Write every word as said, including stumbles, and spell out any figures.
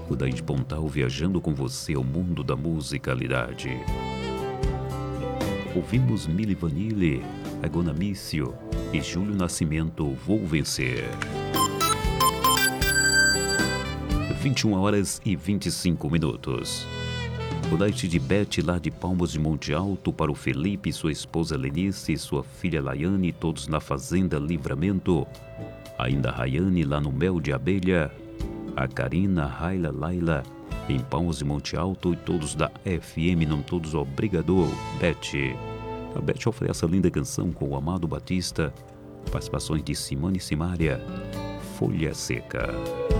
O Daí Pontal viajando com você ao mundo da musicalidade. Ouvimos Milli Vanilli, Agona Mício e Júlio Nascimento, Vou Vencer. vinte e uma horas e vinte e cinco minutos. O Night de Beth lá de Palmas de Monte Alto para o Felipe, sua esposa Lenice, sua filha Laiane, todos na Fazenda Livramento. Ainda a Rayane lá no Mel de Abelha. A Karina, Raila, Laila em Palmas de Monte Alto e todos da F M, não todos, obrigado, Beth. A Beth oferece a linda canção com o Amado Batista, participações de Simone e Simária, Folha Seca.